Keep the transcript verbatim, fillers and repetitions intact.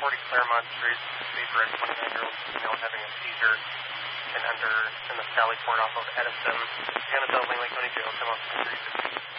forty Claremont Street, speed for a twenty-nine-year-old female having a seizure and enter in the Sally Port off of Edison. Again, it's Lake County Jail, come up to three fifty.